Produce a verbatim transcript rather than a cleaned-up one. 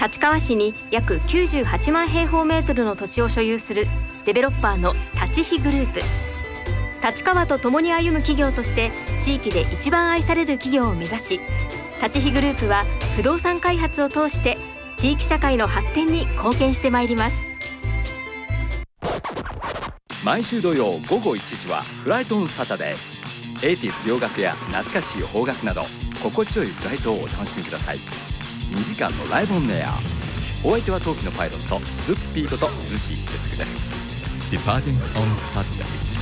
立川市に約きゅうじゅうはちまん平方メートルの土地を所有するデベロッパーの立飛グループ。立川と共に歩む企業として地域で一番愛される企業を目指し、立飛グループは不動産開発を通して地域社会の発展に貢献してまいります。 毎週土曜午後いちじはフライトオンサタデー。エイティーズ洋楽や懐かしい邦楽など心地よいフライトをお楽しみください。にじかんのライブオンエア。お相手は冬季のパイロットズッピーことズシー秀嗣です。 Departing on Saturday